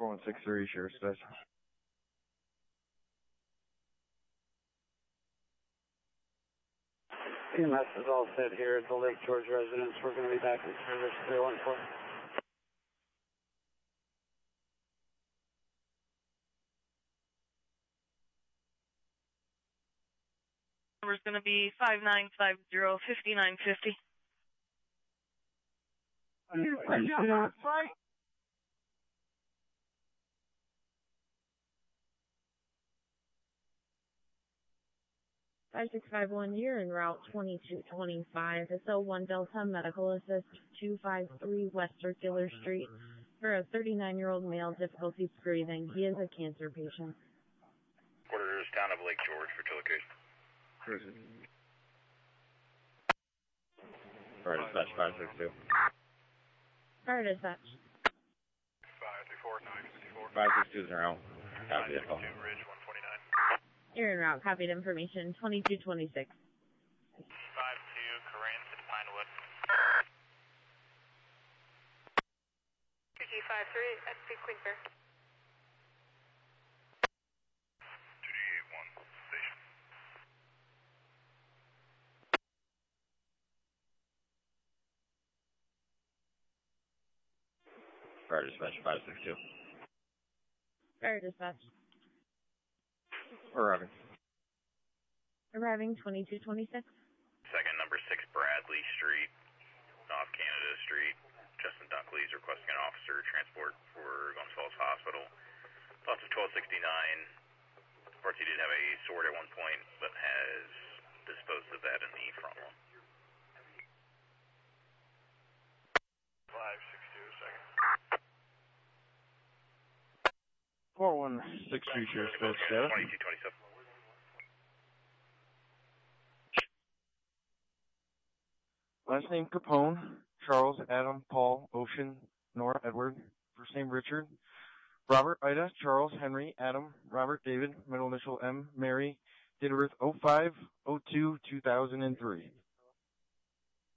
4163, Sheriff Dispatch. EMS is all set here at the Lake George residence. We're going to be back in service 314. Number is going to be 5950-5950. Fight! 5651, you're en route 2225. It's 01 Delta Medical Assist 253 West Circular Street for a 39-year-old male, difficulty breathing. He is a cancer patient. Quarters, town of Lake George for telelocation. Fire Dispatch 562. Fire Dispatch. 534, 954. 562 is around. Copy that call. Ridge 129. You're en route. Copied information 2226. 52, Corinth, Pinewood. 2G53, SP Queen Bear. 2D81, station. Fire Dispatch 562. Fire Dispatch. Arriving. Arriving 2226. Second, number 6 Bradley Street, off Canada Street. Justin Dunkley is requesting an officer transport for Glens Falls Hospital. Lots of 1269. Reports he did have a sword at one point, but has disposed of that in the front lawn. 562, second. 4163, Sheriff Dispatch. 2227. Last name Capone, Charles, Adam, Paul, Ocean, Nora, Edward, first name Richard, Robert, Ida, Charles, Henry, Adam, Robert, David, middle initial M, Mary, date of birth 05-02-2003.